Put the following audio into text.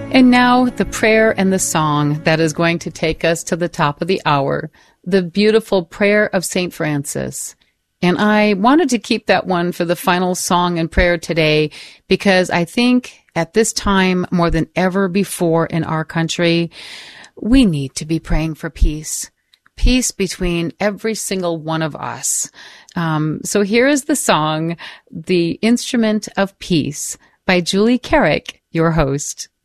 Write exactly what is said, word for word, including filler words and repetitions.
And now the prayer and the song that is going to take us to the top of the hour, the beautiful prayer of Saint Francis. And I wanted to keep that one for the final song and prayer today because I think at this time, more than ever before in our country, we need to be praying for peace. Peace between every single one of us. Um, so here is the song, The Instrument of Peace, by Julie Carrick, your host.